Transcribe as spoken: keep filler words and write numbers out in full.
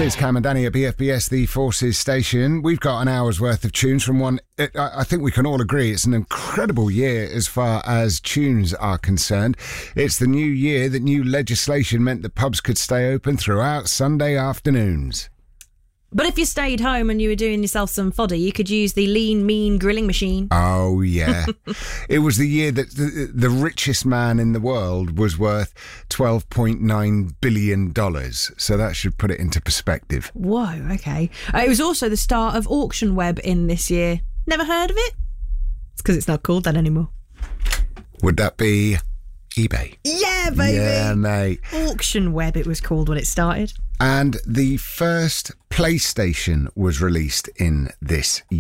It's Cam and Danny at B F B S, the Forces station. We've got an hour's worth of tunes from one. It, I think we can all agree it's an incredible year as far as tunes are concerned. It's the new year that new legislation meant that pubs could stay open throughout Sunday afternoons. But if you stayed home and you were doing yourself some fodder, you could use the Lean Mean grilling machine. Oh, yeah. It was the year that the, the richest man in the world was worth twelve point nine billion dollars. So that should put it into perspective. Whoa, okay. Uh, it was also the start of Auction Web in this year. Never heard of it? It's because it's not called that anymore. Would that be eBay? Yeah, baby. Yeah, mate. Auction Web it was called when it started. And the first PlayStation was released in this year.